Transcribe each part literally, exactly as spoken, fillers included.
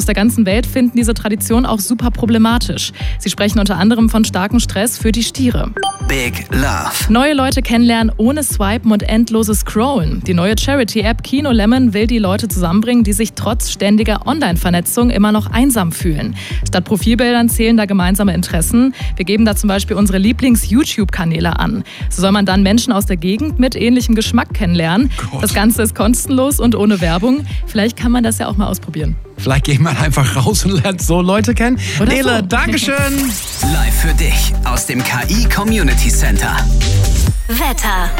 der ganzen Welt finden diese Tradition auch super problematisch. Sie sprechen unter anderem von starkem Stress für die Stiere. Big Love. Neue Leute kennenlernen ohne Swipen und endloses Scrollen. Die neue Charity-App Kino Lemon will die Leute zusammenbringen, die sich trotz ständiger Online-Vernetzung immer noch einsam fühlen. Statt Profilbildern zählen da gemeinsame Interessen. Wir geben da zum Beispiel unsere Lieblings-YouTube-Kanäle an. So soll man dann Menschen aus der Gegend mit ähnlichem Geschmack kennenlernen. Gott. Das Ganze ist kostenlos und ohne Werbung. Vielleicht kann man das ja auch mal ausprobieren. Vielleicht geht man einfach raus und lernt so Leute kennen. Oder Nele, so. Dankeschön. Live für dich aus dem K I Community Center. Wetter.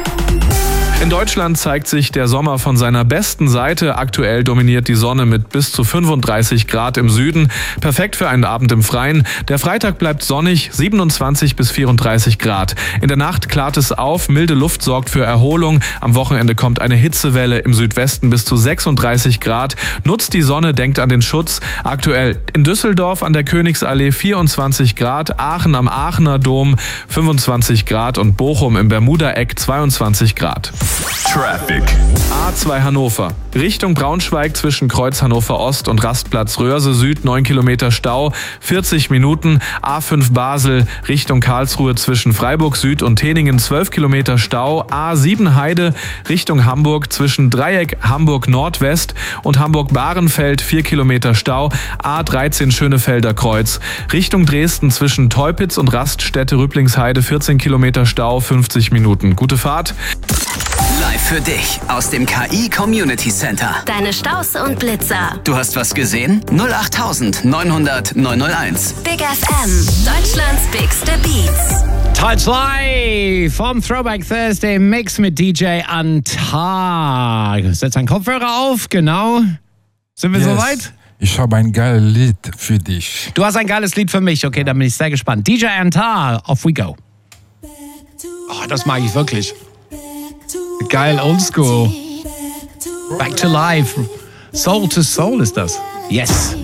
In Deutschland zeigt sich der Sommer von seiner besten Seite. Aktuell dominiert die Sonne mit bis zu fünfunddreißig Grad im Süden. Perfekt für einen Abend im Freien. Der Freitag bleibt sonnig, siebenundzwanzig bis vierunddreißig Grad. In der Nacht klart es auf, milde Luft sorgt für Erholung. Am Wochenende kommt eine Hitzewelle im Südwesten bis zu sechsunddreißig Grad. Nutzt die Sonne, denkt an den Schutz. Aktuell in Düsseldorf an der Königsallee vierundzwanzig Grad, Aachen am Aachener Dom fünfundzwanzig Grad und Bochum im Bermuda-Eck zweiundzwanzig Grad. Traffic. A zwei Hannover. Richtung Braunschweig zwischen Kreuz Hannover Ost und Rastplatz Röhrse Süd neun Kilometer Stau, vierzig Minuten. A fünf Basel Richtung Karlsruhe zwischen Freiburg Süd und Teningen zwölf Kilometer Stau. A sieben Heide Richtung Hamburg zwischen Dreieck Hamburg Nordwest und Hamburg Bahrenfeld vier Kilometer Stau. A dreizehn Schönefelder Kreuz Richtung Dresden zwischen Teupitz und Raststätte Rüblingsheide vierzehn Kilometer Stau, fünfzig Minuten. Gute Fahrt. Live für dich aus dem K I Community Center. Deine Staus und Blitzer. Du hast was gesehen? null acht neunhundert neunhunderteins. Big F M. Deutschlands bigste Beats. Teil zwei vom Throwback Thursday Mix mit D J Antar. Setz deinen Kopfhörer auf, genau. Sind wir Yes. soweit? Ich habe ein geiles Lied für dich. Du hast ein geiles Lied für mich. Okay, dann bin ich sehr gespannt. D J Antar, off we go. Oh, das mag ich wirklich. Geil, oldschool. Back to life. Soul to soul ist das. Yes.